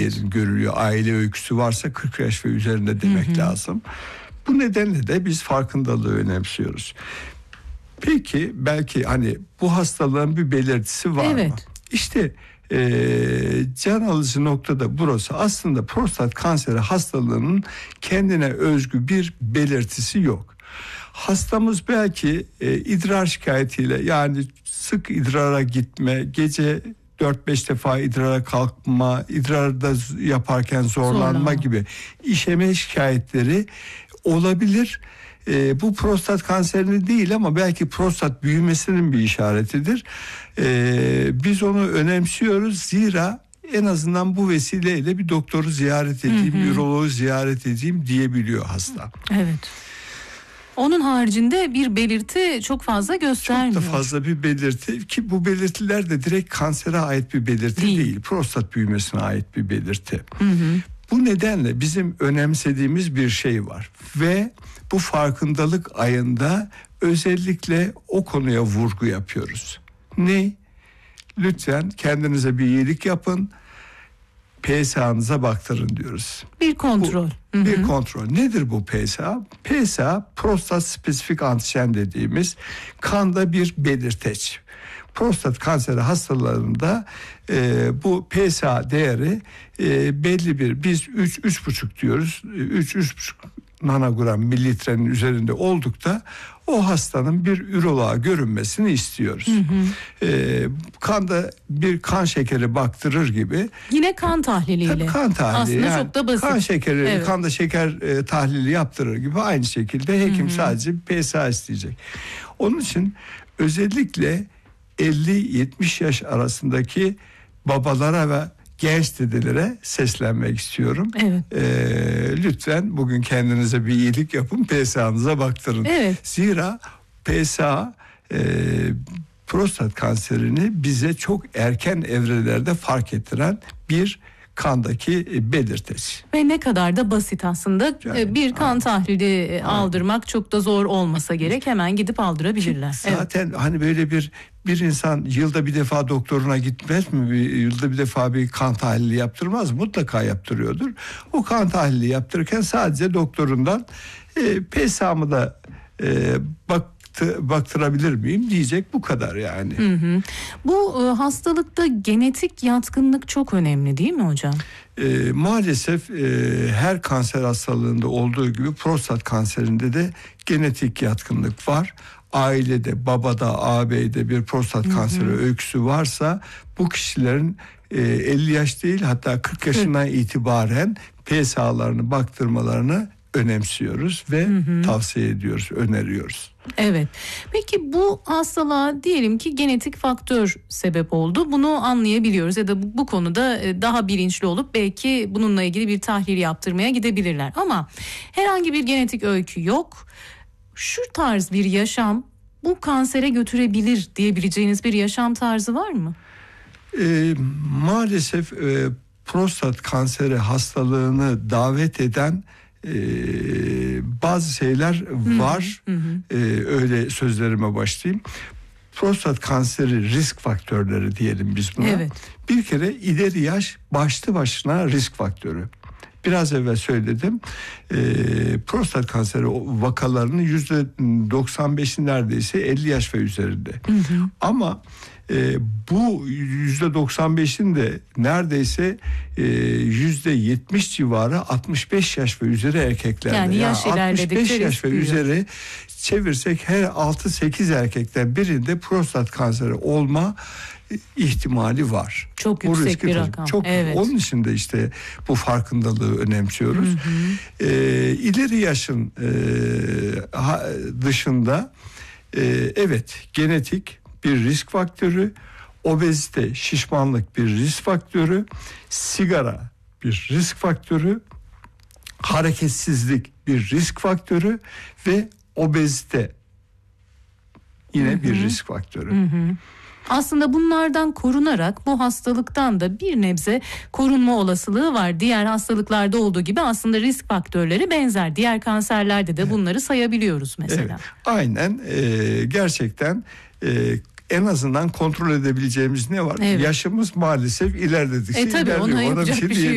diyelim görülüyor. Aile öyküsü varsa 40 yaş ve üzerinde demek lazım. Bu nedenle de biz farkındalığı önemsiyoruz. Peki belki hani bu hastalığın bir belirtisi var mı? İşte can alıcı noktada burası. Aslında prostat kanseri hastalığının kendine özgü bir belirtisi yok. Hastamız belki idrar şikayetiyle, yani sık idrara gitme, gece 4-5 defa idrara kalkma, idrarda yaparken zorlanma gibi işeme şikayetleri olabilir. Bu prostat kanserini değil ama belki prostat büyümesinin bir işaretidir. Biz onu önemsiyoruz. Zira en azından bu vesileyle bir doktoru ziyaret edeyim, üroloğu ziyaret edeyim diyebiliyor hasta. Evet. Onun haricinde bir belirti çok fazla göstermiyor. Çok da fazla bir belirti, ki bu belirtiler de direkt kansere ait bir belirti değil. Prostat büyümesine ait bir belirti. Bu nedenle bizim önemsediğimiz bir şey var ve bu farkındalık ayında özellikle o konuya vurgu yapıyoruz. Ne? Lütfen kendinize bir iyilik yapın. PSA'nıza baktırın diyoruz. Bir kontrol. Bir kontrol. Nedir bu PSA? PSA prostat spesifik antijen dediğimiz kanda bir belirteç. Prostat kanseri hastalarında bu PSA değeri belli bir, biz 3-3,5 diyoruz. 3-3,5 nanogram mililitrenin üzerinde oldukta o hastanın bir üroloğa görünmesini istiyoruz. Kanda bir kan şekeri baktırır gibi. Yine kan tahliliyle. Tabii kan tahlili. Aslında yani çok da basit. Kan şekeri, kanda şeker tahlili yaptırır gibi aynı şekilde hekim sadece PSA isteyecek. Onun için özellikle 50-70 yaş arasındaki babalara ve genç dedelere seslenmek istiyorum. Lütfen bugün kendinize bir iyilik yapın, PSA'nıza baktırın. Zira PSA prostat kanserini bize çok erken evrelerde fark ettiren bir kandaki belirteç. Ve ne kadar da basit aslında. Yani, bir kan tahlili aldırmak çok da zor olmasa gerek, hemen gidip aldırabilirler. Zaten hani böyle bir insan yılda bir defa doktoruna gitmez mi? Yılda bir defa bir kan tahlili yaptırmaz mı? Mutlaka yaptırıyordur. O kan tahlili yaptırırken sadece doktorundan PSA'mı da baktırabilir miyim diyecek, bu kadar yani. Bu hastalıkta genetik yatkınlık çok önemli değil mi hocam? Maalesef her kanser hastalığında olduğu gibi prostat kanserinde de genetik yatkınlık var. Ailede, babada, ağabeyde bir prostat kanseri öyküsü varsa bu kişilerin 50 yaş değil, hatta 40 yaşından itibaren PSA'larını baktırmalarını önemsiyoruz ve tavsiye ediyoruz, öneriyoruz. Evet. Peki bu hastalığa diyelim ki genetik faktör sebep oldu. Bunu anlayabiliyoruz ya da bu konuda daha bilinçli olup belki bununla ilgili bir tahlil yaptırmaya gidebilirler. Ama herhangi bir genetik öykü yok. Şu tarz bir yaşam bu kansere götürebilir diyebileceğiniz bir yaşam tarzı var mı? Maalesef prostat kanseri hastalığını davet eden bazı şeyler var. Öyle sözlerime başlayayım. Prostat kanseri risk faktörleri diyelim biz buna. Bir kere ileri yaş başlı başına risk faktörü. Biraz evvel söyledim. Prostat kanseri vakalarının %95'i neredeyse 50 yaş ve üzerinde. Ama bu %95'in de neredeyse %70 civarı 65 yaş ve üzeri erkeklerde. Yani yaş 65 yaş ve büyüyor. üzeri çevirsek her 6-8 erkekten birinde prostat kanseri olma ihtimali var. Çok yüksek bir rakam. Onun için de işte bu farkındalığı önemsiyoruz. İleri yaşın dışında genetik bir risk faktörü, obezite, şişmanlık bir risk faktörü, sigara bir risk faktörü, hareketsizlik bir risk faktörü ve obezite yine bir risk faktörü. Aslında bunlardan korunarak bu hastalıktan da bir nebze korunma olasılığı var. Diğer hastalıklarda olduğu gibi aslında risk faktörleri benzer. Diğer kanserlerde de bunları sayabiliyoruz mesela. Aynen, gerçekten en azından kontrol edebileceğimiz ne var? Yaşımız maalesef ilerledikçe tabii ilerliyor. ona yapacak bir şey yok.